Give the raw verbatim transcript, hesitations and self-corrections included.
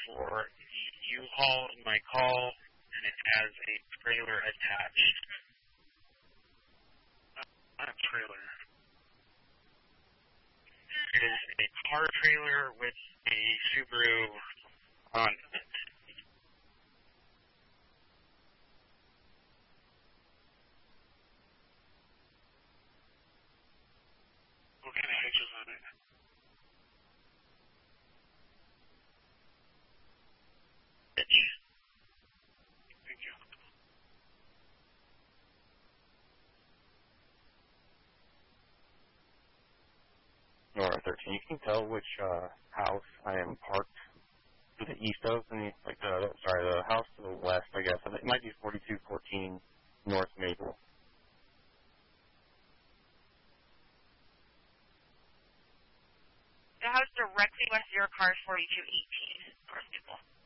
for U-Haul in my call, and it has a trailer attached. Uh, not a trailer. It is a car trailer with a Subaru on it. What kind of hitch is on it? Hitch. Thank you. Nora thirteen, you can tell which uh, house I am parked to the east of, and like the sorry, the house to the west, I guess. It might be forty-two fourteen North Maple. The house directly west of your car is forty-two eighteen North Maple.